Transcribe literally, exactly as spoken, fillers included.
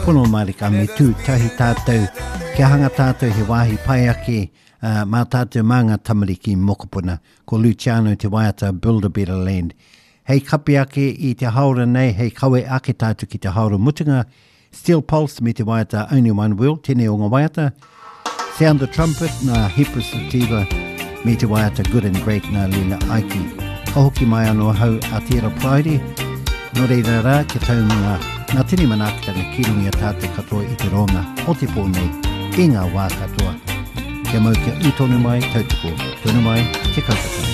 Pono marika me tū tahi tātou, kia hanga tātou he wāhi pai ake, uh, mā tātou maanga tamariki mokopuna, ko Luciano te waiata Build a Better Land. Hei kapi ake i te haora nei, hei kawe ake tātou ki te haora mutunga, Steel Pulse me te waiata Only One World, tēnei o ngā waiata, Sound the Trumpet na Hipa Sativa, me te waiata Good and Great na Lila Aiki. Ka hoki mai anō hau a Tera Friday, no reira rā ke tau ngā, ngā tini manakitanga kirungi a tātou katoa i te ronga, o te pōnei, i ngā wā katoa. Kia mau kia utonu mai, tautoko, tonu mai, te kautaka.